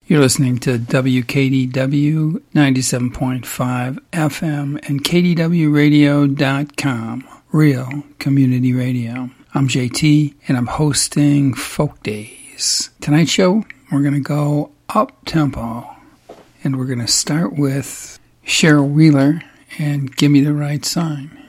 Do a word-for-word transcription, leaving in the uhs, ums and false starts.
You're listening to W K D W ninety-seven point five F M and K D W radio dot com, real community radio. I'm J T, and I'm hosting Folk Days. Tonight's show, we're going to go up-tempo, and we're going to start with Cheryl Wheeler and Give Me the Right Sign.